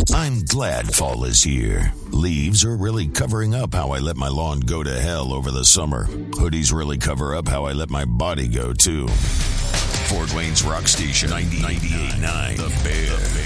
I'm glad fall is here. Leaves are really covering up how I let my lawn go to hell over the summer. Hoodies really cover up how I let my body go, too. Fort Wayne's Rock Station 98.9 The Bear.